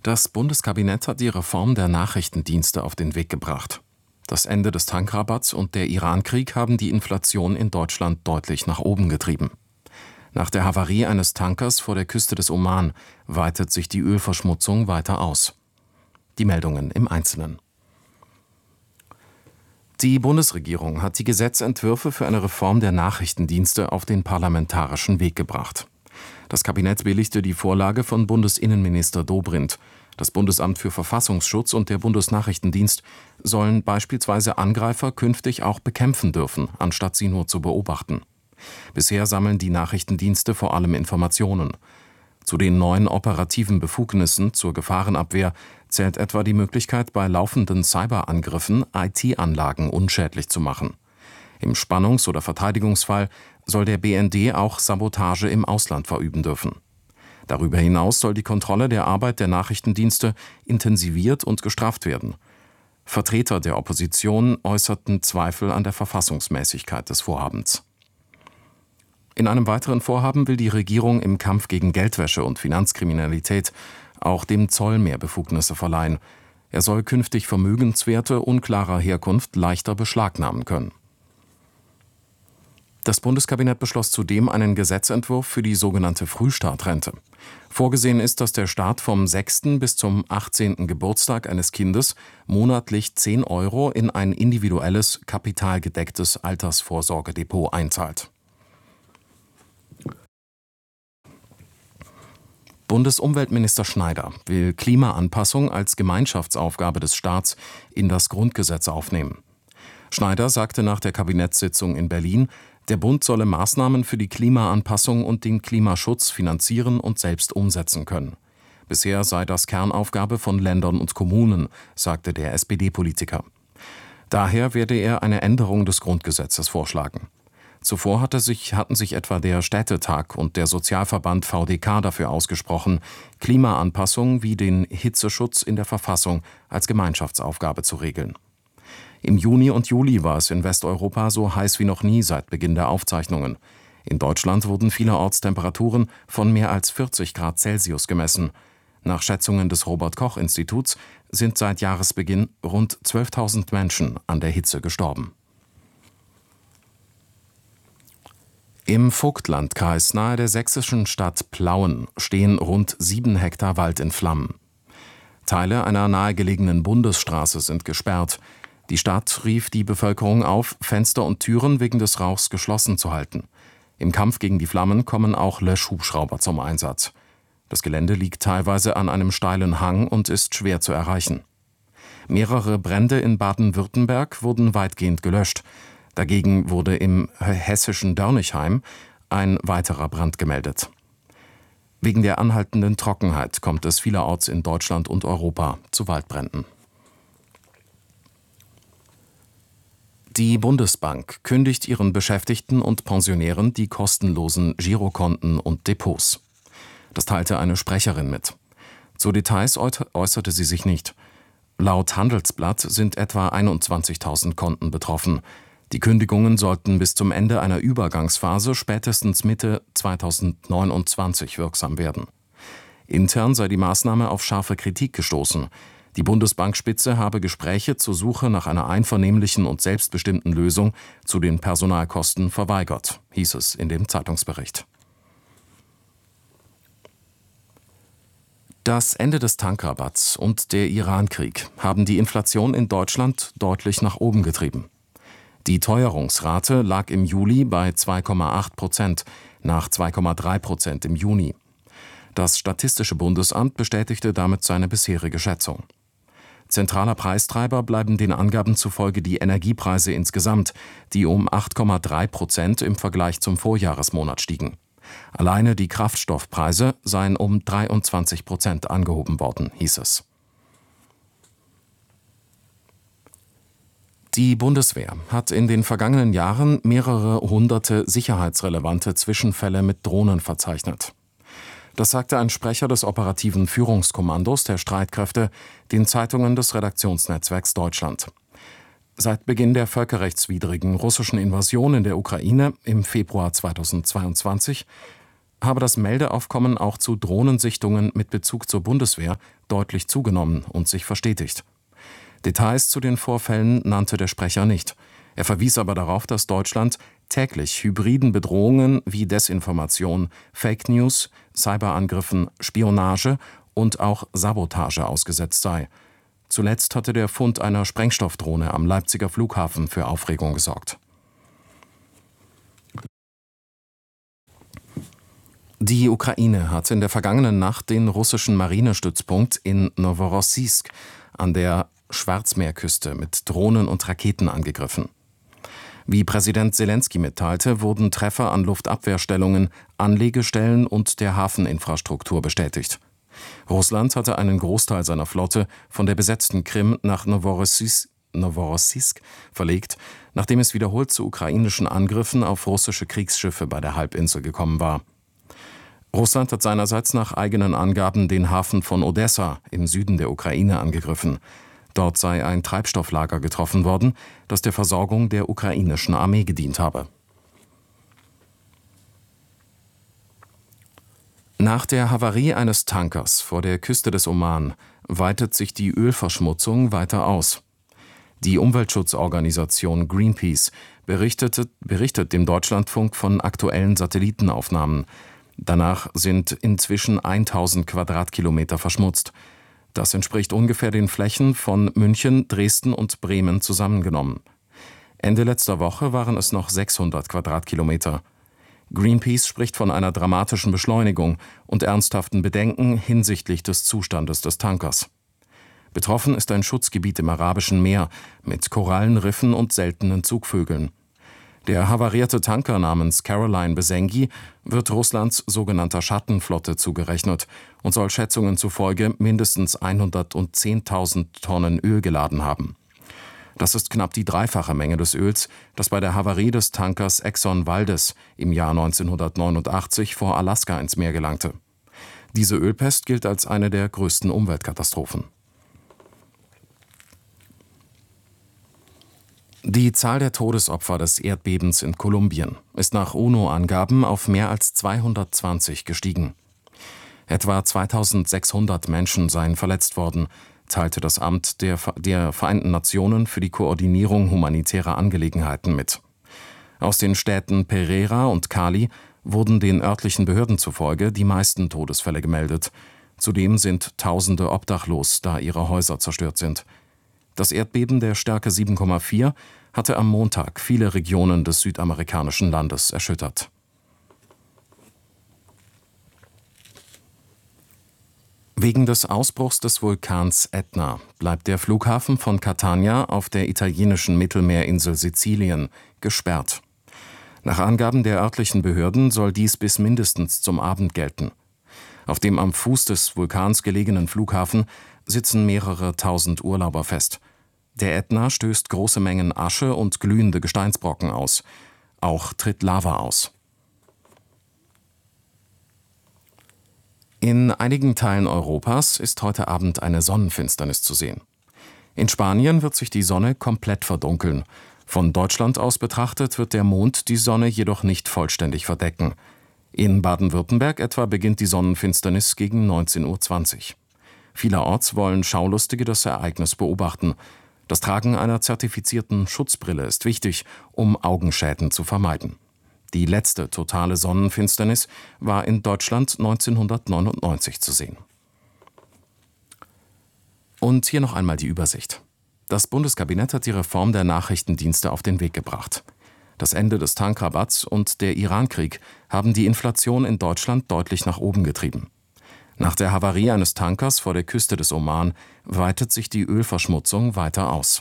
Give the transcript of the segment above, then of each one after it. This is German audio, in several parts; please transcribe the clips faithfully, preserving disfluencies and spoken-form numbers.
Das Bundeskabinett hat die Reform der Nachrichtendienste auf den Weg gebracht. Das Ende des Tankrabatts und der Iran-Krieg haben die Inflation in Deutschland deutlich nach oben getrieben. Nach der Havarie eines Tankers vor der Küste des Oman weitet sich die Ölverschmutzung weiter aus. Die Meldungen im Einzelnen. Die Bundesregierung hat die Gesetzentwürfe für eine Reform der Nachrichtendienste auf den parlamentarischen Weg gebracht. Das Kabinett billigte die Vorlage von Bundesinnenminister Dobrindt. Das Bundesamt für Verfassungsschutz und der Bundesnachrichtendienst sollen beispielsweise Angreifer künftig auch bekämpfen dürfen, anstatt sie nur zu beobachten. Bisher sammeln die Nachrichtendienste vor allem Informationen. Zu den neuen operativen Befugnissen zur Gefahrenabwehr zählt etwa die Möglichkeit, bei laufenden Cyberangriffen I T-Anlagen unschädlich zu machen. Im Spannungs- oder Verteidigungsfall soll der B N D auch Sabotage im Ausland verüben dürfen. Darüber hinaus soll die Kontrolle der Arbeit der Nachrichtendienste intensiviert und gestrafft werden. Vertreter der Opposition äußerten Zweifel an der Verfassungsmäßigkeit des Vorhabens. In einem weiteren Vorhaben will die Regierung im Kampf gegen Geldwäsche und Finanzkriminalität auch dem Zoll mehr Befugnisse verleihen. Er soll künftig Vermögenswerte unklarer Herkunft leichter beschlagnahmen können. Das Bundeskabinett beschloss zudem einen Gesetzentwurf für die sogenannte Frühstartrente. Vorgesehen ist, dass der Staat vom sechsten bis zum achtzehnten Geburtstag eines Kindes monatlich zehn Euro in ein individuelles, kapitalgedecktes Altersvorsorgedepot einzahlt. Bundesumweltminister Schneider will Klimaanpassung als Gemeinschaftsaufgabe des Staats in das Grundgesetz aufnehmen. Schneider sagte nach der Kabinettssitzung in Berlin, der Bund solle Maßnahmen für die Klimaanpassung und den Klimaschutz finanzieren und selbst umsetzen können. Bisher sei das Kernaufgabe von Ländern und Kommunen, sagte der S P D-Politiker. Daher werde er eine Änderung des Grundgesetzes vorschlagen. Zuvor hatte sich, hatten sich etwa der Städtetag und der Sozialverband V D K dafür ausgesprochen, Klimaanpassung wie den Hitzeschutz in der Verfassung als Gemeinschaftsaufgabe zu regeln. Im Juni und Juli war es in Westeuropa so heiß wie noch nie seit Beginn der Aufzeichnungen. In Deutschland wurden vielerorts Temperaturen von mehr als vierzig Grad Celsius gemessen. Nach Schätzungen des Robert-Koch-Instituts sind seit Jahresbeginn rund zwölftausend Menschen an der Hitze gestorben. Im Vogtlandkreis nahe der sächsischen Stadt Plauen stehen rund sieben Hektar Wald in Flammen. Teile einer nahegelegenen Bundesstraße sind gesperrt. Die Stadt rief die Bevölkerung auf, Fenster und Türen wegen des Rauchs geschlossen zu halten. Im Kampf gegen die Flammen kommen auch Löschhubschrauber zum Einsatz. Das Gelände liegt teilweise an einem steilen Hang und ist schwer zu erreichen. Mehrere Brände in Baden-Württemberg wurden weitgehend gelöscht. Dagegen wurde im hessischen Dörnigheim ein weiterer Brand gemeldet. Wegen der anhaltenden Trockenheit kommt es vielerorts in Deutschland und Europa zu Waldbränden. Die Bundesbank kündigt ihren Beschäftigten und Pensionären die kostenlosen Girokonten und Depots. Das teilte eine Sprecherin mit. Zu Details äußerte sie sich nicht. Laut Handelsblatt sind etwa einundzwanzigtausend Konten betroffen. Die Kündigungen sollten bis zum Ende einer Übergangsphase spätestens Mitte zweitausendneunundzwanzig wirksam werden. Intern sei die Maßnahme auf scharfe Kritik gestoßen. Die Bundesbankspitze habe Gespräche zur Suche nach einer einvernehmlichen und selbstbestimmten Lösung zu den Personalkosten verweigert, hieß es in dem Zeitungsbericht. Das Ende des Tankrabatts und der Iran-Krieg haben die Inflation in Deutschland deutlich nach oben getrieben. Die Teuerungsrate lag im Juli bei zwei Komma acht Prozent, nach zwei Komma drei Prozent im Juni. Das Statistische Bundesamt bestätigte damit seine bisherige Schätzung. Zentraler Preistreiber bleiben den Angaben zufolge die Energiepreise insgesamt, die um acht Komma drei Prozent im Vergleich zum Vorjahresmonat stiegen. Alleine die Kraftstoffpreise seien um dreiundzwanzig Prozent angehoben worden, hieß es. Die Bundeswehr hat in den vergangenen Jahren mehrere hunderte sicherheitsrelevante Zwischenfälle mit Drohnen verzeichnet. Das sagte ein Sprecher des operativen Führungskommandos der Streitkräfte den Zeitungen des Redaktionsnetzwerks Deutschland. Seit Beginn der völkerrechtswidrigen russischen Invasion in der Ukraine im Februar zweitausendzweiundzwanzig habe das Meldeaufkommen auch zu Drohnensichtungen mit Bezug zur Bundeswehr deutlich zugenommen und sich verstetigt. Details zu den Vorfällen nannte der Sprecher nicht. Er verwies aber darauf, dass Deutschland täglich hybriden Bedrohungen wie Desinformation, Fake News, Cyberangriffen, Spionage und auch Sabotage ausgesetzt sei. Zuletzt hatte der Fund einer Sprengstoffdrohne am Leipziger Flughafen für Aufregung gesorgt. Die Ukraine hat in der vergangenen Nacht den russischen Marinestützpunkt in Noworossijsk an der Schwarzmeerküste mit Drohnen und Raketen angegriffen. Wie Präsident Selenskyj mitteilte, wurden Treffer an Luftabwehrstellungen, Anlegestellen und der Hafeninfrastruktur bestätigt. Russland hatte einen Großteil seiner Flotte von der besetzten Krim nach Noworossijsk, Noworossijsk verlegt, nachdem es wiederholt zu ukrainischen Angriffen auf russische Kriegsschiffe bei der Halbinsel gekommen war. Russland hat seinerseits nach eigenen Angaben den Hafen von Odessa im Süden der Ukraine angegriffen. Dort sei ein Treibstofflager getroffen worden, das der Versorgung der ukrainischen Armee gedient habe. Nach der Havarie eines Tankers vor der Küste des Oman weitet sich die Ölverschmutzung weiter aus. Die Umweltschutzorganisation Greenpeace berichtete, berichtet dem Deutschlandfunk von aktuellen Satellitenaufnahmen. Danach sind inzwischen tausend Quadratkilometer verschmutzt. Das entspricht ungefähr den Flächen von München, Dresden und Bremen zusammengenommen. Ende letzter Woche waren es noch sechshundert Quadratkilometer. Greenpeace spricht von einer dramatischen Beschleunigung und ernsthaften Bedenken hinsichtlich des Zustandes des Tankers. Betroffen ist ein Schutzgebiet im Arabischen Meer mit Korallenriffen und seltenen Zugvögeln. Der havarierte Tanker namens Caroline Besengi wird Russlands sogenannter Schattenflotte zugerechnet und soll Schätzungen zufolge mindestens hundertzehntausend Tonnen Öl geladen haben. Das ist knapp die dreifache Menge des Öls, das bei der Havarie des Tankers Exxon Valdez im Jahr neunzehnhundertneunundachtzig vor Alaska ins Meer gelangte. Diese Ölpest gilt als eine der größten Umweltkatastrophen. Die Zahl der Todesopfer des Erdbebens in Kolumbien ist nach UNO-Angaben auf mehr als zweihundertzwanzig gestiegen. Etwa zweitausendsechshundert Menschen seien verletzt worden, teilte das Amt der, der Vereinten Nationen für die Koordinierung humanitärer Angelegenheiten mit. Aus den Städten Pereira und Cali wurden den örtlichen Behörden zufolge die meisten Todesfälle gemeldet. Zudem sind Tausende obdachlos, da ihre Häuser zerstört sind. Das Erdbeben der Stärke sieben Komma vier hatte am Montag viele Regionen des südamerikanischen Landes erschüttert. Wegen des Ausbruchs des Vulkans Ätna bleibt der Flughafen von Catania auf der italienischen Mittelmeerinsel Sizilien gesperrt. Nach Angaben der örtlichen Behörden soll dies bis mindestens zum Abend gelten. Auf dem am Fuß des Vulkans gelegenen Flughafen sitzen mehrere tausend Urlauber fest. Der Ätna stößt große Mengen Asche und glühende Gesteinsbrocken aus. Auch tritt Lava aus. In einigen Teilen Europas ist heute Abend eine Sonnenfinsternis zu sehen. In Spanien wird sich die Sonne komplett verdunkeln. Von Deutschland aus betrachtet wird der Mond die Sonne jedoch nicht vollständig verdecken. In Baden-Württemberg etwa beginnt die Sonnenfinsternis gegen neunzehn Uhr zwanzig. Vielerorts wollen Schaulustige das Ereignis beobachten. Das Tragen einer zertifizierten Schutzbrille ist wichtig, um Augenschäden zu vermeiden. Die letzte totale Sonnenfinsternis war in Deutschland neunzehnhundertneunundneunzig zu sehen. Und hier noch einmal die Übersicht. Das Bundeskabinett hat die Reform der Nachrichtendienste auf den Weg gebracht. Das Ende des Tankrabatts und der Irankrieg haben die Inflation in Deutschland deutlich nach oben getrieben. Nach der Havarie eines Tankers vor der Küste des Oman weitet sich die Ölverschmutzung weiter aus.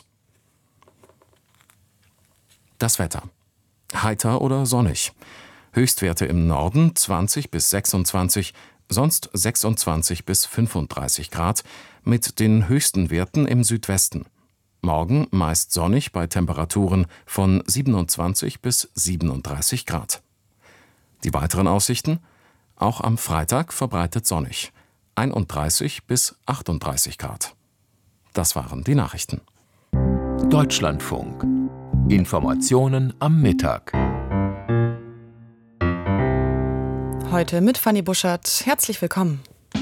Das Wetter. Heiter oder sonnig. Höchstwerte im Norden zwanzig bis sechsundzwanzig, sonst sechsundzwanzig bis fünfunddreißig Grad, mit den höchsten Werten im Südwesten. Morgen meist sonnig bei Temperaturen von siebenundzwanzig bis siebenunddreißig Grad. Die weiteren Aussichten? Auch am Freitag verbreitet sonnig. einunddreißig bis achtunddreißig Grad. Das waren die Nachrichten. Deutschlandfunk. Informationen am Mittag. Heute mit Fanny Buschert. Herzlich willkommen.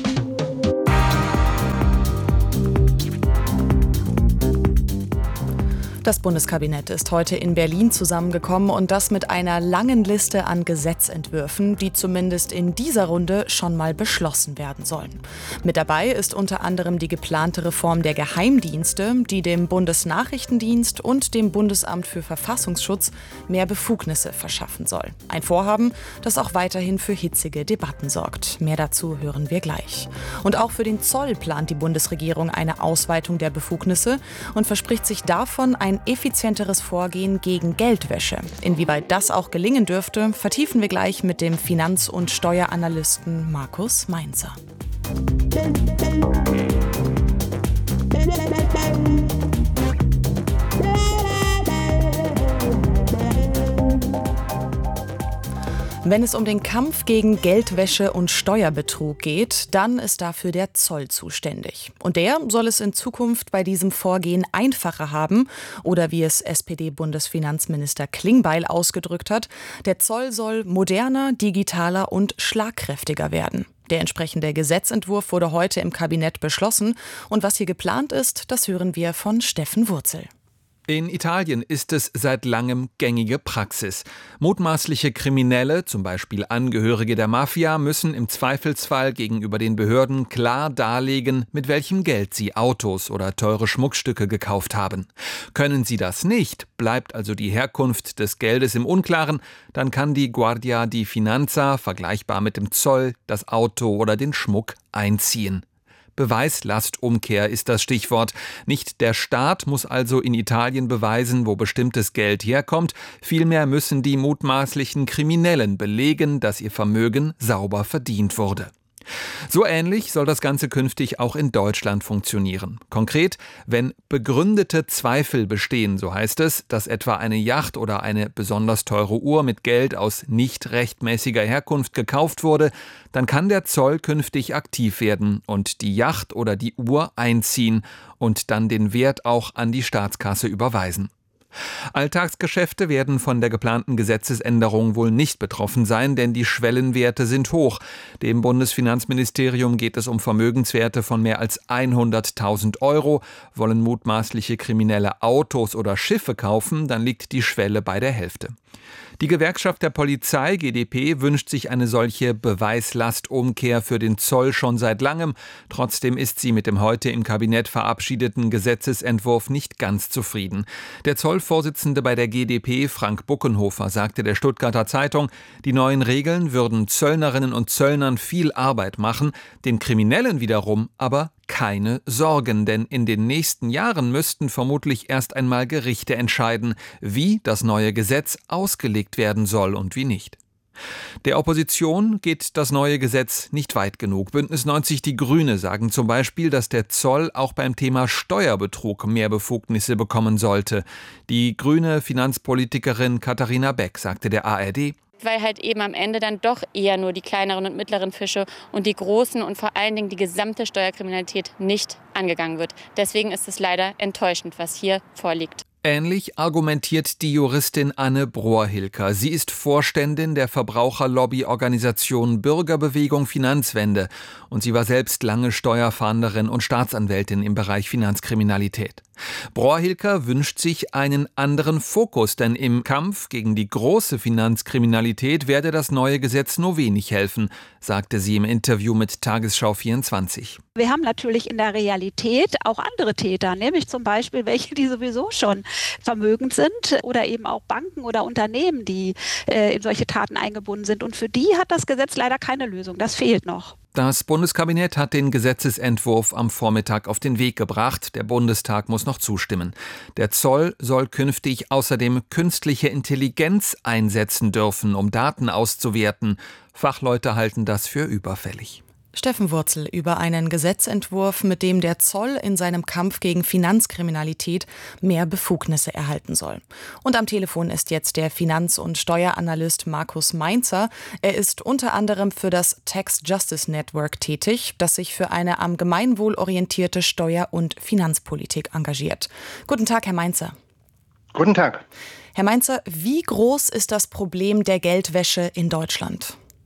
Das Bundeskabinett ist heute in Berlin zusammengekommen und das mit einer langen Liste an Gesetzentwürfen, die zumindest in dieser Runde schon mal beschlossen werden sollen. Mit dabei ist unter anderem die geplante Reform der Geheimdienste, die dem Bundesnachrichtendienst und dem Bundesamt für Verfassungsschutz mehr Befugnisse verschaffen soll. Ein Vorhaben, das auch weiterhin für hitzige Debatten sorgt. Mehr dazu hören wir gleich. Und auch für den Zoll plant die Bundesregierung eine Ausweitung der Befugnisse und verspricht sich davon ein effizienteres Vorgehen gegen Geldwäsche. Inwieweit das auch gelingen dürfte, vertiefen wir gleich mit dem Finanz- und Steueranalysten Markus Mainzer. Wenn es um den Kampf gegen Geldwäsche und Steuerbetrug geht, dann ist dafür der Zoll zuständig. Und der soll es in Zukunft bei diesem Vorgehen einfacher haben. Oder wie es S P D-Bundesfinanzminister Klingbeil ausgedrückt hat, der Zoll soll moderner, digitaler und schlagkräftiger werden. Der entsprechende Gesetzentwurf wurde heute im Kabinett beschlossen. Und was hier geplant ist, das hören wir von Steffen Wurzel. In Italien ist es seit langem gängige Praxis. Mutmaßliche Kriminelle, zum Beispiel Angehörige der Mafia, müssen im Zweifelsfall gegenüber den Behörden klar darlegen, mit welchem Geld sie Autos oder teure Schmuckstücke gekauft haben. Können sie das nicht, bleibt also die Herkunft des Geldes im Unklaren, dann kann die Guardia di Finanza, vergleichbar mit dem Zoll, das Auto oder den Schmuck einziehen. Beweislastumkehr ist das Stichwort. Nicht der Staat muss also in Italien beweisen, wo bestimmtes Geld herkommt. Vielmehr müssen die mutmaßlichen Kriminellen belegen, dass ihr Vermögen sauber verdient wurde. So ähnlich soll das Ganze künftig auch in Deutschland funktionieren. Konkret, wenn begründete Zweifel bestehen, so heißt es, dass etwa eine Yacht oder eine besonders teure Uhr mit Geld aus nicht rechtmäßiger Herkunft gekauft wurde, dann kann der Zoll künftig aktiv werden und die Yacht oder die Uhr einziehen und dann den Wert auch an die Staatskasse überweisen. Alltagsgeschäfte werden von der geplanten Gesetzesänderung wohl nicht betroffen sein, denn die Schwellenwerte sind hoch. Dem Bundesfinanzministerium geht es um Vermögenswerte von mehr als hunderttausend Euro. Wollen mutmaßliche Kriminelle Autos oder Schiffe kaufen, dann liegt die Schwelle bei der Hälfte. Die Gewerkschaft der Polizei, G d P, wünscht sich eine solche Beweislastumkehr für den Zoll schon seit langem. Trotzdem ist sie mit dem heute im Kabinett verabschiedeten Gesetzesentwurf nicht ganz zufrieden. Der Zollvorsitzende bei der G d P, Frank Buckenhofer, sagte der Stuttgarter Zeitung, die neuen Regeln würden Zöllnerinnen und Zöllnern viel Arbeit machen, den Kriminellen wiederum aber keine Sorgen, denn in den nächsten Jahren müssten vermutlich erst einmal Gerichte entscheiden, wie das neue Gesetz ausgelegt werden soll und wie nicht. Der Opposition geht das neue Gesetz nicht weit genug. Bündnis neunzig Die Grüne sagen zum Beispiel, dass der Zoll auch beim Thema Steuerbetrug mehr Befugnisse bekommen sollte. Die grüne Finanzpolitikerin Katharina Beck sagte der A R D: Weil halt eben am Ende dann doch eher nur die kleineren und mittleren Fische und die großen und vor allen Dingen die gesamte Steuerkriminalität nicht angegangen wird. Deswegen ist es leider enttäuschend, was hier vorliegt. Ähnlich argumentiert die Juristin Anne Brohr-Hilker. Sie ist Vorständin der Verbraucherlobbyorganisation Bürgerbewegung Finanzwende und sie war selbst lange Steuerfahnderin und Staatsanwältin im Bereich Finanzkriminalität. Brohr-Hilker wünscht sich einen anderen Fokus, denn im Kampf gegen die große Finanzkriminalität werde das neue Gesetz nur wenig helfen, sagte sie im Interview mit Tagesschau vierundzwanzig. Wir haben natürlich in der Realität auch andere Täter, nämlich zum Beispiel welche, die sowieso schon vermögend sind oder eben auch Banken oder Unternehmen, die äh, in solche Taten eingebunden sind. Und für die hat das Gesetz leider keine Lösung. Das fehlt noch. Das Bundeskabinett hat den Gesetzesentwurf am Vormittag auf den Weg gebracht. Der Bundestag muss noch zustimmen. Der Zoll soll künftig außerdem künstliche Intelligenz einsetzen dürfen, um Daten auszuwerten. Fachleute halten das für überfällig. Steffen Wurzel über einen Gesetzentwurf, mit dem der Zoll in seinem Kampf gegen Finanzkriminalität mehr Befugnisse erhalten soll. Und am Telefon ist jetzt der Finanz- und Steueranalyst Markus Mainzer. Er ist unter anderem für das Tax Justice Network tätig, das sich für eine am Gemeinwohl orientierte Steuer- und Finanzpolitik engagiert. Guten Tag, Herr Mainzer. Guten Tag. Herr Mainzer, wie groß ist das Problem der Geldwäsche in Deutschland?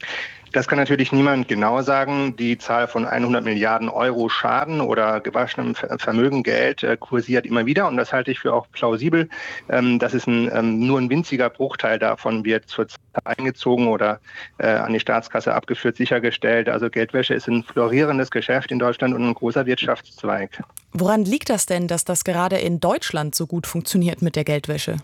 Das kann natürlich niemand genau sagen. Die Zahl von hundert Milliarden Euro Schaden oder gewaschenem Vermögen, Geld, äh, kursiert immer wieder. Und das halte ich für auch plausibel. Ähm, das ist ein, ähm, nur ein winziger Bruchteil davon wird zurzeit eingezogen oder äh, an die Staatskasse abgeführt, sichergestellt. Also Geldwäsche ist ein florierendes Geschäft in Deutschland und ein großer Wirtschaftszweig. Woran liegt das denn, dass das gerade in Deutschland so gut funktioniert mit der Geldwäsche?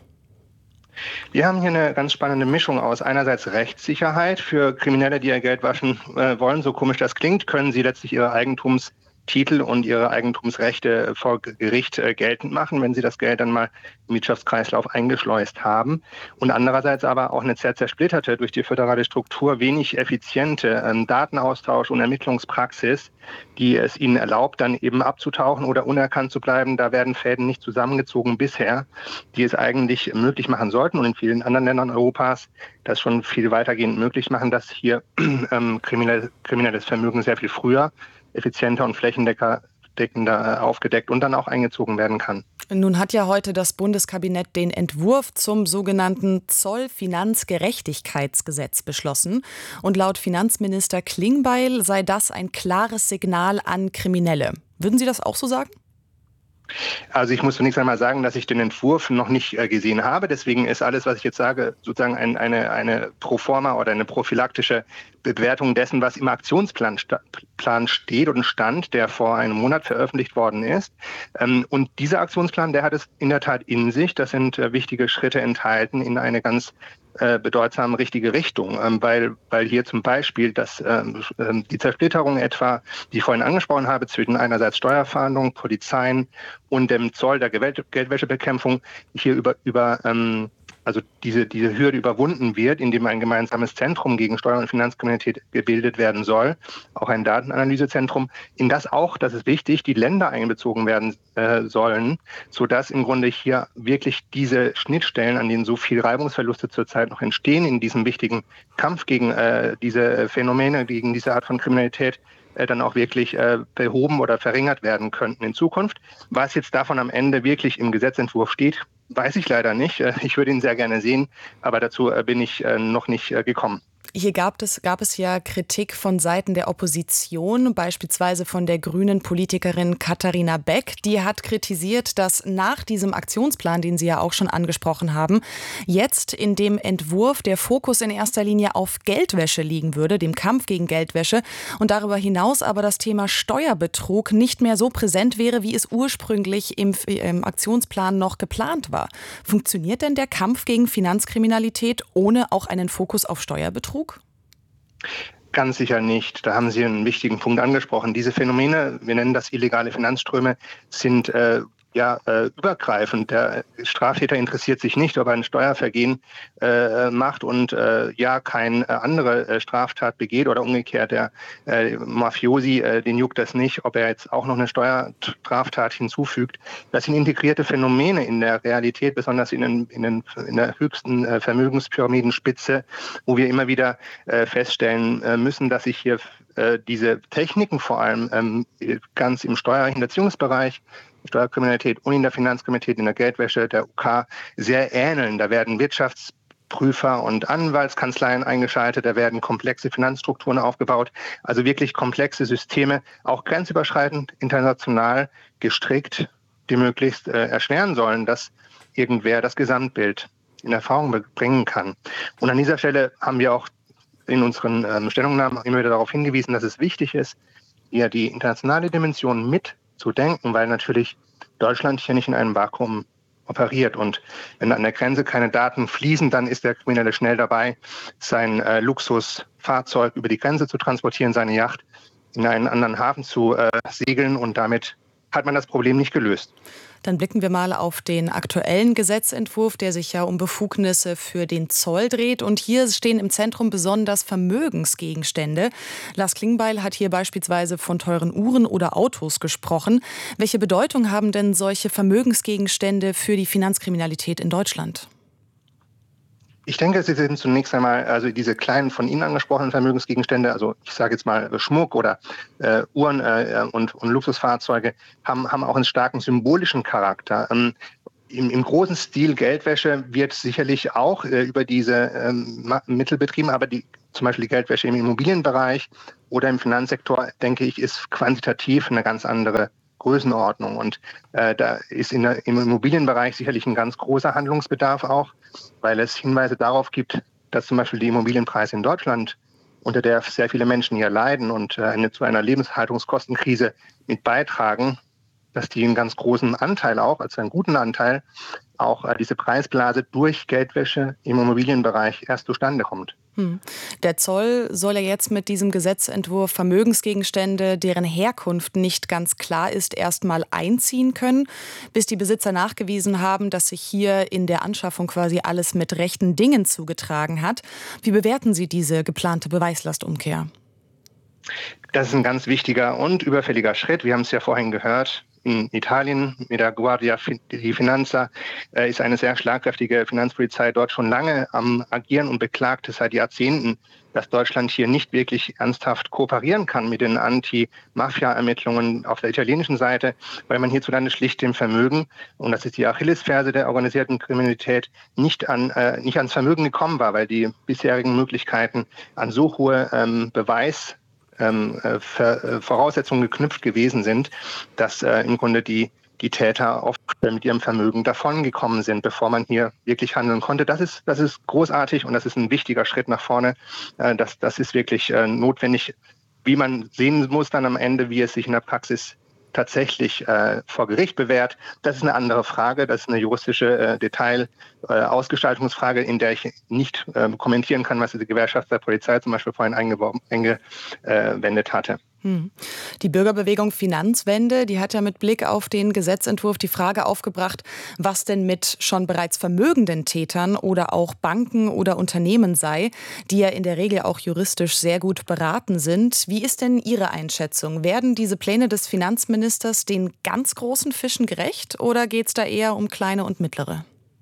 Wir haben hier eine ganz spannende Mischung aus einerseits Rechtssicherheit für Kriminelle, die ihr Geld waschen äh, wollen. So komisch das klingt, können sie letztlich ihre Eigentumstitel und ihre Eigentumsrechte vor Gericht äh, geltend machen, wenn sie das Geld dann mal im Wirtschaftskreislauf eingeschleust haben. Und andererseits aber auch eine sehr zersplitterte, durch die föderale Struktur wenig effiziente ähm, Datenaustausch und Ermittlungspraxis, die es ihnen erlaubt, dann eben abzutauchen oder unerkannt zu bleiben. Da werden Fäden nicht zusammengezogen bisher, die es eigentlich möglich machen sollten und in vielen anderen Ländern Europas das schon viel weitergehend möglich machen, dass hier ähm, kriminelles, kriminelles Vermögen sehr viel früher, effizienter und flächendeckender aufgedeckt und dann auch eingezogen werden kann. Nun hat ja heute das Bundeskabinett den Entwurf zum sogenannten Zollfinanzgerechtigkeitsgesetz beschlossen. Und laut Finanzminister Klingbeil sei das ein klares Signal an Kriminelle. Würden Sie das auch so sagen? Also ich muss zunächst einmal sagen, dass ich den Entwurf noch nicht äh, gesehen habe. Deswegen ist alles, was ich jetzt sage, sozusagen ein, eine, eine Proforma oder eine prophylaktische Bewertung dessen, was im Aktionsplan sta- Plan steht und stand, der vor einem Monat veröffentlicht worden ist. Ähm, und dieser Aktionsplan, der hat es in der Tat in sich. Das sind äh, wichtige Schritte enthalten in eine ganz äh, bedeutsam richtige Richtung, ähm, weil, weil hier zum Beispiel das, ähm, die Zersplitterung etwa, die ich vorhin angesprochen habe, zwischen einerseits Steuerfahndung, Polizeien und dem Zoll der Gewalt- Geldwäschebekämpfung hier über, über ähm, also diese, diese Hürde überwunden wird, indem ein gemeinsames Zentrum gegen Steuer- und Finanzkriminalität gebildet werden soll, auch ein Datenanalysezentrum, in das auch, das ist wichtig, die Länder einbezogen werden äh, sollen, sodass im Grunde hier wirklich diese Schnittstellen, an denen so viel Reibungsverluste zurzeit noch entstehen, in diesem wichtigen Kampf gegen äh, diese Phänomene, gegen diese Art von Kriminalität, äh, dann auch wirklich äh, behoben oder verringert werden könnten in Zukunft. Was jetzt davon am Ende wirklich im Gesetzentwurf steht, weiß ich leider nicht. Ich würde ihn sehr gerne sehen, aber dazu bin ich noch nicht gekommen. Hier gab es, gab es ja Kritik von Seiten der Opposition, beispielsweise von der grünen Politikerin Katharina Beck. Die hat kritisiert, dass nach diesem Aktionsplan, den Sie ja auch schon angesprochen haben, jetzt in dem Entwurf der Fokus in erster Linie auf Geldwäsche liegen würde, dem Kampf gegen Geldwäsche, und darüber hinaus aber das Thema Steuerbetrug nicht mehr so präsent wäre, wie es ursprünglich im, im Aktionsplan noch geplant war. Funktioniert denn der Kampf gegen Finanzkriminalität ohne auch einen Fokus auf Steuerbetrug? Ganz sicher nicht. Da haben Sie einen wichtigen Punkt angesprochen. Diese Phänomene, wir nennen das illegale Finanzströme, sind äh, ja äh, übergreifend. Der Straftäter interessiert sich nicht, ob er ein Steuervergehen äh, macht und äh, ja keine äh, andere äh, Straftat begeht oder umgekehrt. Der äh, Mafiosi, äh, den juckt das nicht, ob er jetzt auch noch eine Steuerstraftat hinzufügt. Das sind integrierte Phänomene in der Realität, besonders in, den, in, den, in der höchsten äh, Vermögenspyramidenspitze, wo wir immer wieder äh, feststellen äh, müssen, dass sich hier äh, diese Techniken vor allem ähm, ganz im Steuerhinterziehungsbereich, Steuerkriminalität und in der Finanzkriminalität, in der Geldwäsche, der U K sehr ähneln. Da werden Wirtschaftsprüfer und Anwaltskanzleien eingeschaltet, da werden komplexe Finanzstrukturen aufgebaut, also wirklich komplexe Systeme, auch grenzüberschreitend international gestrickt, die möglichst äh, erschweren sollen, dass irgendwer das Gesamtbild in Erfahrung bringen kann. Und an dieser Stelle haben wir auch in unseren ähm, Stellungnahmen immer wieder darauf hingewiesen, dass es wichtig ist, hier die internationale Dimension mit zu denken, weil natürlich Deutschland hier nicht in einem Vakuum operiert. Und wenn an der Grenze keine Daten fließen, dann ist der Kriminelle schnell dabei, sein äh, Luxusfahrzeug über die Grenze zu transportieren, seine Yacht in einen anderen Hafen zu äh, segeln, und damit hat man das Problem nicht gelöst. Dann blicken wir mal auf den aktuellen Gesetzentwurf, der sich ja um Befugnisse für den Zoll dreht. Und hier stehen im Zentrum besonders Vermögensgegenstände. Lars Klingbeil hat hier beispielsweise von teuren Uhren oder Autos gesprochen. Welche Bedeutung haben denn solche Vermögensgegenstände für die Finanzkriminalität in Deutschland? Ich denke, sie sind zunächst einmal, also diese kleinen von Ihnen angesprochenen Vermögensgegenstände, also ich sage jetzt mal Schmuck oder äh, Uhren äh, und, und Luxusfahrzeuge, haben, haben auch einen starken symbolischen Charakter. Ähm, Im, Im großen Stil Geldwäsche wird sicherlich auch äh, über diese ähm, Mittel betrieben, aber die, zum Beispiel die Geldwäsche im Immobilienbereich oder im Finanzsektor, denke ich, ist quantitativ eine ganz andere Größenordnung. Und äh, da ist in der, im Immobilienbereich sicherlich ein ganz großer Handlungsbedarf auch, weil es Hinweise darauf gibt, dass zum Beispiel die Immobilienpreise in Deutschland, unter der sehr viele Menschen hier leiden und äh, eine, zu einer Lebenshaltungskostenkrise mit beitragen, dass die einen ganz großen Anteil auch, also einen guten Anteil, auch äh, diese Preisblase durch Geldwäsche im Immobilienbereich erst zustande kommt. Hm. Der Zoll soll ja jetzt mit diesem Gesetzentwurf Vermögensgegenstände, deren Herkunft nicht ganz klar ist, erstmal einziehen können, bis die Besitzer nachgewiesen haben, dass sich hier in der Anschaffung quasi alles mit rechten Dingen zugetragen hat. Wie bewerten Sie diese geplante Beweislastumkehr? Das ist ein ganz wichtiger und überfälliger Schritt. Wir haben es ja vorhin gehört. In Italien mit der Guardia di Finanza äh, ist eine sehr schlagkräftige Finanzpolizei dort schon lange am Agieren und beklagt es seit Jahrzehnten, dass Deutschland hier nicht wirklich ernsthaft kooperieren kann mit den Anti-Mafia-Ermittlungen auf der italienischen Seite, weil man hierzulande schlicht dem Vermögen, und das ist die Achillesferse der organisierten Kriminalität, nicht, an, äh, nicht ans Vermögen gekommen war, weil die bisherigen Möglichkeiten an so hohe ähm, Beweis Ähm, äh, Voraussetzungen geknüpft gewesen sind, dass äh, im Grunde die, die Täter oft äh, mit ihrem Vermögen davongekommen sind, bevor man hier wirklich handeln konnte. Das ist, das ist großartig und das ist ein wichtiger Schritt nach vorne. Äh, das, das ist wirklich äh, notwendig, wie man sehen muss dann am Ende, wie es sich in der Praxis tatsächlich äh, vor Gericht bewährt. Das ist eine andere Frage, das ist eine juristische äh, Detail-Ausgestaltungsfrage, äh, in der ich nicht äh, kommentieren kann, was die Gewerkschaft der Polizei zum Beispiel vorhin eingewendet hatte. Hm. Die Bürgerbewegung Finanzwende, die hat ja mit Blick auf den Gesetzentwurf die Frage aufgebracht, was denn mit schon bereits vermögenden Tätern oder auch Banken oder Unternehmen sei, die ja in der Regel auch juristisch sehr gut beraten sind. Wie ist denn Ihre Einschätzung? Werden diese Pläne des Finanzministers den ganz großen Fischen gerecht oder geht es da eher um kleine und mittlere?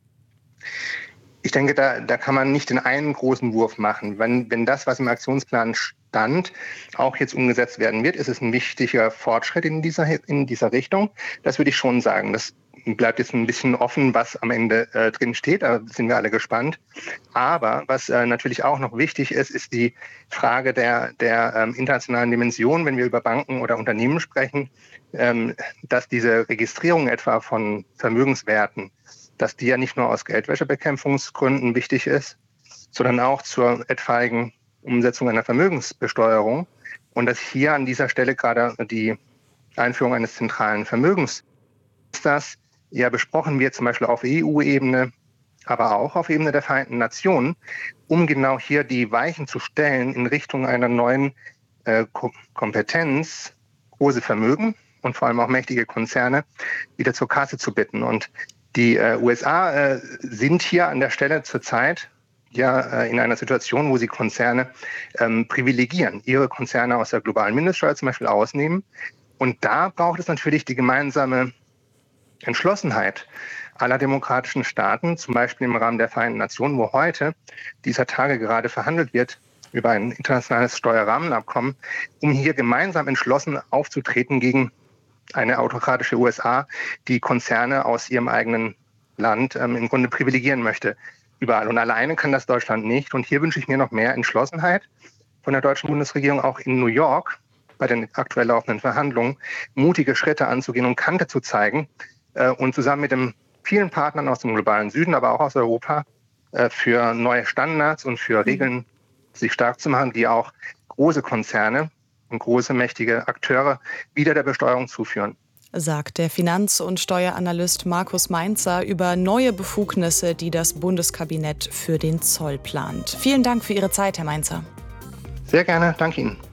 Ich denke, da, da kann man nicht den einen großen Wurf machen. Wenn, wenn das, was im Aktionsplan stand, auch jetzt umgesetzt werden wird, ist es ein wichtiger Fortschritt in dieser, in dieser Richtung. Das würde ich schon sagen. Das bleibt jetzt ein bisschen offen, was am Ende äh, drin steht. Da sind wir alle gespannt. Aber was äh, natürlich auch noch wichtig ist, ist die Frage der, der ähm, internationalen Dimension, wenn wir über Banken oder Unternehmen sprechen, ähm, dass diese Registrierung etwa von Vermögenswerten, dass die ja nicht nur aus Geldwäschebekämpfungsgründen wichtig ist, sondern auch zur etwaigen Umsetzung einer Vermögensbesteuerung. Und dass hier an dieser Stelle gerade die Einführung eines zentralen Vermögensregisters ja besprochen wird, zum Beispiel auf E U-Ebene, aber auch auf Ebene der Vereinten Nationen, um genau hier die Weichen zu stellen in Richtung einer neuen äh, Kompetenz, große Vermögen und vor allem auch mächtige Konzerne wieder zur Kasse zu bitten. Und die äh, U S A äh, sind hier an der Stelle zurzeit ja äh, in einer Situation, wo sie Konzerne ähm, privilegieren, ihre Konzerne aus der globalen Mindeststeuer zum Beispiel ausnehmen. Und da braucht es natürlich die gemeinsame Entschlossenheit aller demokratischen Staaten, zum Beispiel im Rahmen der Vereinten Nationen, wo heute dieser Tage gerade verhandelt wird über ein internationales Steuerrahmenabkommen, um hier gemeinsam entschlossen aufzutreten gegen eine autokratische U S A, die Konzerne aus ihrem eigenen Land ähm, im Grunde privilegieren möchte. Überall. Und alleine kann das Deutschland nicht. Und hier wünsche ich mir noch mehr Entschlossenheit von der deutschen Bundesregierung, auch in New York bei den aktuell laufenden Verhandlungen, mutige Schritte anzugehen und Kante zu zeigen äh, und zusammen mit den vielen Partnern aus dem globalen Süden, aber auch aus Europa, äh, für neue Standards und für Regeln sich stark zu machen, die auch große Konzerne und große, mächtige Akteure wieder der Besteuerung zuführen. Sagt der Finanz- und Steueranalyst Markus Mainzer über neue Befugnisse, die das Bundeskabinett für den Zoll plant. Vielen Dank für Ihre Zeit, Herr Mainzer. Sehr gerne, danke Ihnen.